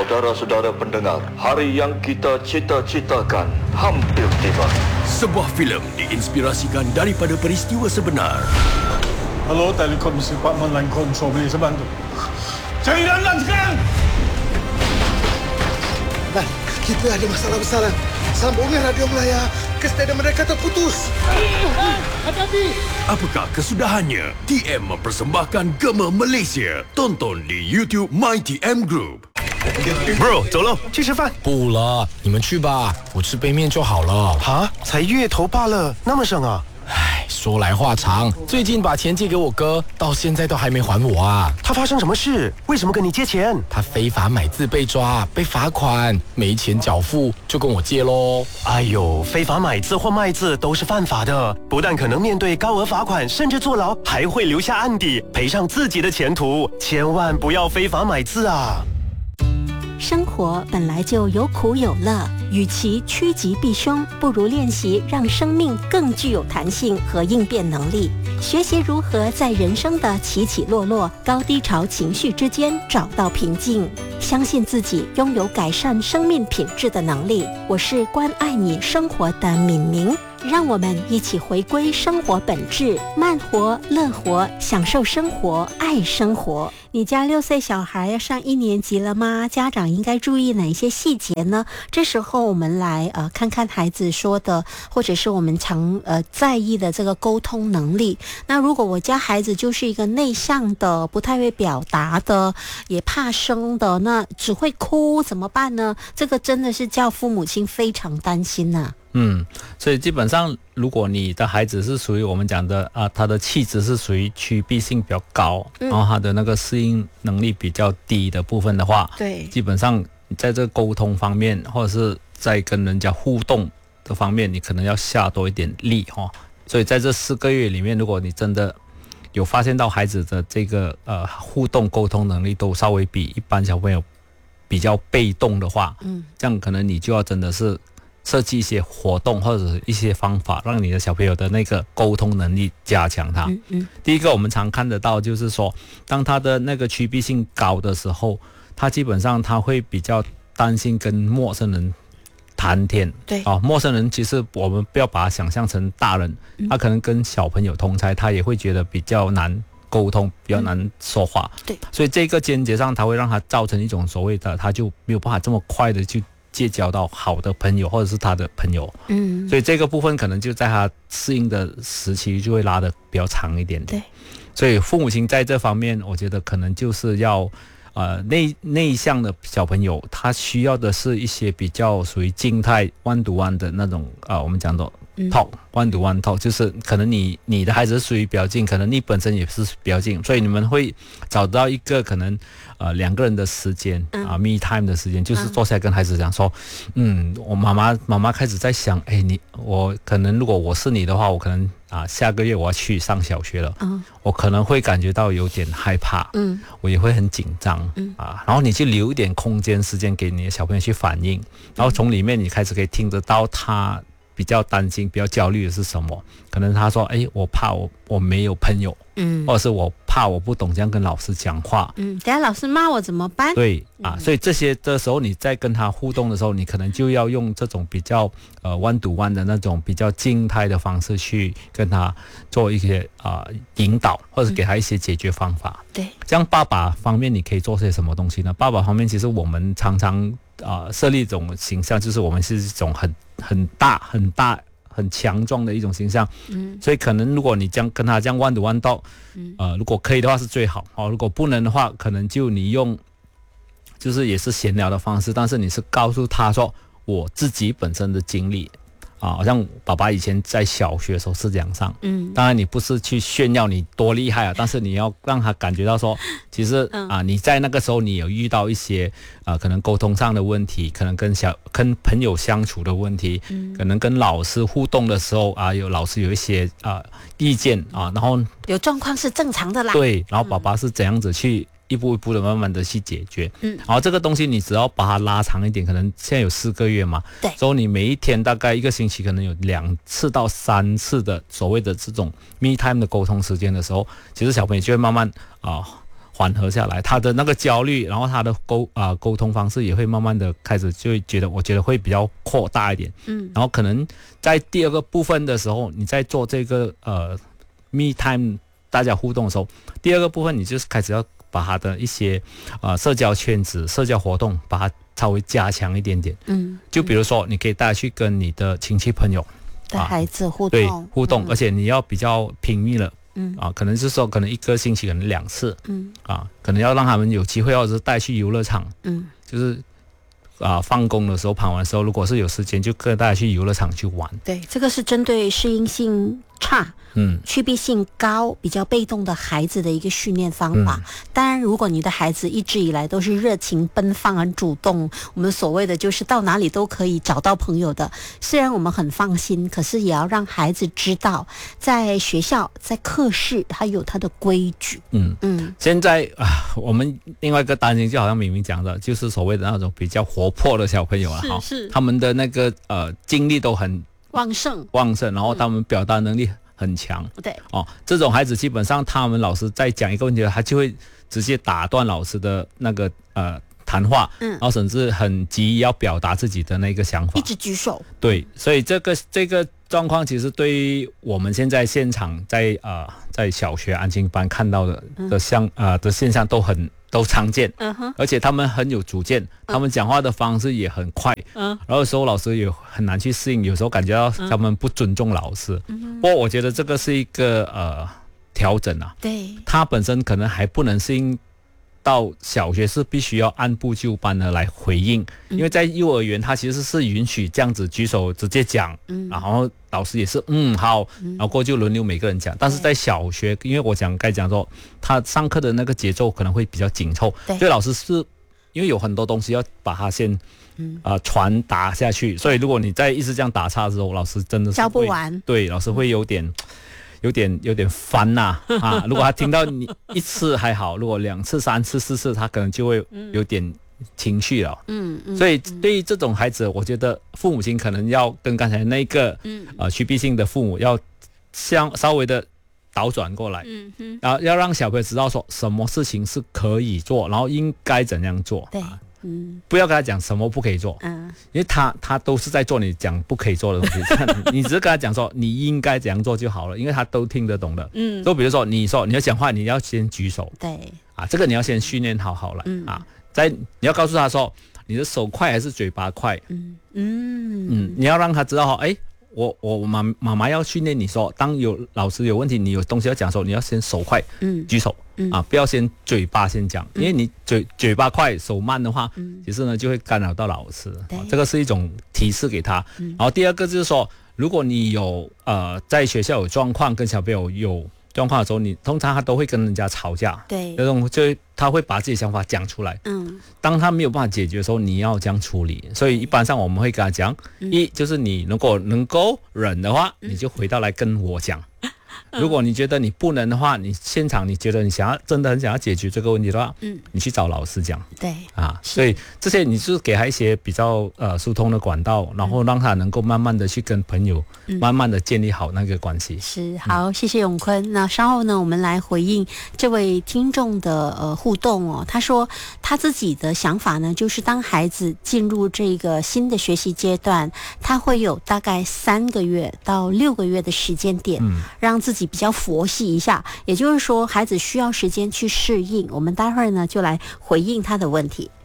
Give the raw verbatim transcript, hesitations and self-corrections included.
Saudara-saudara pendengar, hari yang kita cita-citakan hampir tiba. Sebuah filem diinspirasikan daripada peristiwa sebenar. Halo, Telekomisi Department Line Control, boleh saya bantu? Cari Lan sekarang! Lan, kita ada masalah besar, Lan. Sambungan radio Melaya ke stadium mereka terputus. Hati-hati! Apakah kesudahannya? T M mempersembahkan Gema Malaysia. Tonton di YouTube My T M Group. Bro， 走了，去吃饭。 不了，你们去吧，我吃杯面就好了。 啊，才月头罢了，那么省啊！ 唉，说来话长，最近把钱借给我哥，到现在都还没还我啊。 他发生什么事？为什么跟你借钱？ 他非法买字被抓，被罚款，没钱缴付，就跟我借咯。 哎呦，非法买字或卖字都是犯法的，不但可能面对高额罚款，甚至坐牢，还会留下案底，赔上自己的前途。千万不要非法买字啊！ 生活本来就有苦有乐，与其趋吉避凶，不如练习让生命更具有弹性和应变能力。学习如何在人生的起起落落、高低潮情绪之间找到平静，相信自己拥有改善生命品质的能力。我是关爱你生活的敏明，让我们一起回归生活本质，慢活、乐活，享受生活，爱生活。你家六岁小孩要上一年级了吗？家长应该注意哪一些细节呢？这时候我们来呃看看孩子说的，或者是我们常呃在意的这个沟通能力。那如果我家孩子就是一个内向的，不太会表达的，也怕生的，那只会哭怎么办呢？这个真的是叫父母亲非常担心呐、啊。 嗯，所以基本上，如果你的孩子是属于我们讲的啊，他的气质是属于趋避性比较高，嗯、然后他的那个适应能力比较低的部分的话， 对， 基本上在这个沟通方面，或者是在跟人家互动的方面，你可能要下多一点力哈、哦。所以在这四个月里面，如果你真的有发现到孩子的这个呃互动沟通能力都稍微比一般小朋友比较被动的话，嗯，这样可能你就要真的是设计一些活动或者一些方法，让你的小朋友的那个沟通能力加强它。嗯嗯，第一个我们常看得到就是说，当他的那个趋避性高的时候，他基本上他会比较担心跟陌生人谈天。 对啊，陌生人其实我们不要把他想象成大人，嗯、他可能跟小朋友同才，他也会觉得比较难沟通，比较难说话。嗯、对，所以这个间接上，他会让他造成一种所谓的，他就没有办法这么快的去结交到好的朋友或者是他的朋友。嗯，所以这个部分可能就在他适应的时期就会拉得比较长一点点。对，所以父母亲在这方面，我觉得可能就是要。呃，内内向的小朋友，他需要的是一些比较属于静态 one to one 的那种啊、呃，我们讲的 talk、嗯、one to one talk， 就是可能你你的孩子是属于比较静，可能你本身也是比较静，所以你们会找到一个可能呃两个人的时间啊、嗯、，me time 的时间，就是坐下来跟孩子讲说，嗯，我妈妈妈妈开始在想，哎，你我可能如果我是你的话，我可能。啊，下个月我要去上小学了，嗯，我可能会感觉到有点害怕，嗯，我也会很紧张，嗯啊，然后你去留一点空间时间给你的小朋友去反应，然后从里面你开始可以听得到他比较担心、比较焦虑的是什么，可能他说，哎，我怕我我没有朋友，嗯，或者是我怕我不懂这样跟老师讲话， 嗯，等下老师骂我怎么办？ 对啊，所以这些的时候你在跟他互动的时候，你可能就要用这种比较呃 one to one 的那种比较静态的方式去跟他做一些啊、呃、引导，或者给他一些解决方法。嗯、对，这样爸爸方面你可以做些什么东西呢？爸爸方面其实我们常常啊、呃、设立一种形象，就是我们是一种很很大很大。很强壮的一种形象，嗯，所以可能如果你这样跟他这样弯的弯道，嗯，呃，如果可以的话是最好哦，如果不能的话，可能就你用，就是也是闲聊的方式，但是你是告诉他说我自己本身的经历。啊，好像爸爸以前在小学的时候是这样上，嗯，当然你不是去炫耀你多厉害啊，但是你要让他感觉到说，其实、嗯、啊你在那个时候你有遇到一些啊可能沟通上的问题，可能跟小跟朋友相处的问题，嗯，可能跟老师互动的时候啊，有老师有一些啊意见啊，然后有状况是正常的啦， 对，然后爸爸是怎样子去。一步一步的慢慢的去解决，嗯，然后这个东西你只要把它拉长一点，可能现在有四个月嘛，对，所以你每一天大概一个星期可能有两次到三次的所谓的这种 me time 的沟通时间的时候，其实小朋友就会慢慢啊、呃、 缓和下来，他的那个焦虑，然后他的沟啊、呃、沟通方式也会慢慢的开始就会觉得，我觉得会比较扩大一点。嗯，然后可能在第二个部分的时候，你在做这个呃 me time 大家互动的时候，第二个部分你就是开始要把他的一些呃社交圈子、社交活动，把它稍微加强一点点。嗯，就比如说你可以带他去跟你的亲戚朋友。 带孩子互动， 对互动、嗯，而且你要比较频密了，嗯啊，可能是说可能一个星期可能两次，嗯啊，可能要让他们有机会，或者是带去游乐场，嗯，就是啊放工的时候、傍晚的时候，如果是有时间，就跟大家去游乐场去玩。 对，这个是针对适应性差、嗯，趋避性高、比较被动的孩子的一个训练方法。嗯、当然，如果你的孩子一直以来都是热情奔放、很主动，我们所谓的就是到哪里都可以找到朋友的，虽然我们很放心，可是也要让孩子知道，在学校、在课室，他有他的规矩。嗯嗯。现在啊，我们另外一个担心，就好像明明讲的，就是所谓的那种比较活泼的小朋友啊，哈，是他们的那个呃精力都很旺盛， 旺盛，然后他们表达能力很强， 嗯、对哦，这种孩子基本上他们老师在讲一个问题，他就会直接打断老师的那个呃谈话，嗯，然后甚至很急要表达自己的那个想法， 一直举手， 对，所以这个这个状况其实对于我们现在现场在呃在小学安亲班看到的的像呃的现象都很。都常见，嗯哼，而且他们很有主见，嗯、他们讲话的方式也很快，嗯，然后有时候老师也很难去适应，有时候感觉到他们不尊重老师，嗯，不过我觉得这个是一个呃调整啊， 对， 他本身可能还不能适应到小学是必须要按部就班的来回应，因为在幼儿园他其实是允许这样子举手直接讲，嗯，然后老师也是嗯好，然后过后就轮流每个人讲，但是在小学，因为我讲该讲说他上课的那个节奏可能会比较紧凑，所以老师是因为有很多东西要把它先嗯啊、呃、传达下去，所以如果你在一直这样打岔的时候，老师真的是教不完， 对，老师会有点。有点有点烦呐 啊, 啊！如果他听到你一次还好，如果两次、三次、四次，他可能就会有点情绪了。嗯嗯。所以对于这种孩子，我觉得父母亲可能要跟刚才那个嗯呃趋避性的父母要相稍微的倒转过来，嗯哼，然后要让小朋友知道说什么事情是可以做，然后应该怎样做。 对。 啊嗯，不要跟他讲什么不可以做，嗯，因为他他都是在做你讲不可以做的东西，你只是跟他讲说你应该怎样做就好了，因为他都听得懂的，嗯，就比如说你说你要讲话，你要先举手， 对， 啊，这个你要先训练好好了，嗯啊，在你要告诉他说你的手快还是嘴巴快，嗯嗯嗯，你要让他知道，哎。我我妈妈妈要训练你说，当有老师有问题，你有东西要讲的时候，你要先手快，嗯，举手，嗯啊，不要先嘴巴先讲，因为你嘴嘴巴快手慢的话，嗯，其实呢就会干扰到老师，啊、这个是一种提示给他。嗯、然后第二个就是说，如果你有呃在学校有状况，跟小朋友有状况的时候，你通常他都会跟人家吵架， 对， 那种就他会把自己想法讲出来，嗯，当他没有办法解决的时候，你要这样处理。所以一般上我们会跟他讲，嗯、一就是你如果能够忍的话，嗯、你就回到来跟我讲。如果你觉得你不能的话，你现场你觉得你想要真的很想要解决这个问题的话，嗯，你去找老师讲， 对啊，所以这些你是给他一些比较呃疏通的管道，然后让他能够慢慢的去跟朋友，嗯、慢慢的建立好那个关系。 是好，嗯、谢谢永坤。那稍后呢，我们来回应这位听众的呃互动哦。他说他自己的想法呢，就是当孩子进入这个新的学习阶段，他会有大概三个月到六个月的时间点，嗯、让自己比较佛系一下，也就是说孩子需要时间去适应。我们待会儿呢就来回应他的问题。